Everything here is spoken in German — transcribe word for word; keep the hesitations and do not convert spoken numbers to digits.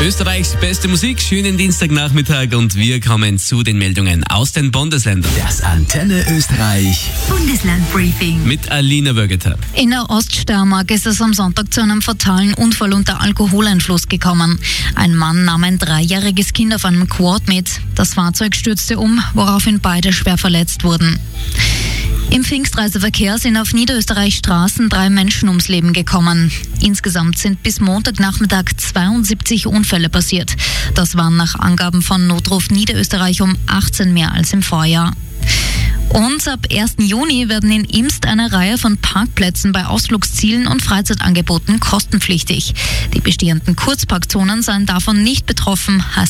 Österreichs beste Musik, schönen Dienstagnachmittag und wir kommen zu den Meldungen aus den Bundesländern. Das Antenne Österreich Bundesland-Briefing Mit Alina Wögeter. In der Oststeiermark ist es am Sonntag zu einem fatalen Unfall unter Alkoholeinfluss gekommen. Ein Mann nahm ein dreijähriges Kind auf einem Quad mit. Das Fahrzeug stürzte um, woraufhin beide schwer verletzt wurden. Im Pfingstreiseverkehr sind auf Niederösterreichs Straßen drei Menschen ums Leben gekommen. Insgesamt sind bis Montagnachmittag zweiundsiebzig Unfälle passiert. Das waren nach Angaben von Notruf Niederösterreich um achtzehn mehr als im Vorjahr. Und ab ersten Juni werden in Imst eine Reihe von Parkplätzen bei Ausflugszielen und Freizeitangeboten kostenpflichtig. Die bestehenden Kurzparkzonen seien davon nicht betroffen, heißt